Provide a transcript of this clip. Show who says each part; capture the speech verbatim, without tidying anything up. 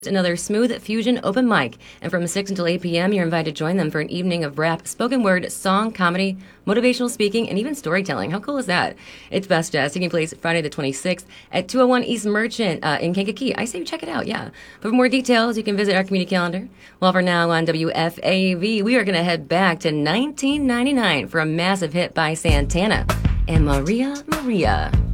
Speaker 1: Another Smooth Fusion open mic, and from six until eight p.m. you're invited to join them for an evening of rap, spoken word, song, comedy, motivational speaking, and even storytelling. How cool is that? It's Best Jazz, taking place Friday the twenty-sixth at two oh one East Merchant uh, in Kankakee. I say you check it out, yeah. But for more details, you can visit our community calendar. Well, for now on W F A V, we are going to head back to nineteen ninety-nine for a massive hit by Santana and Maria Maria.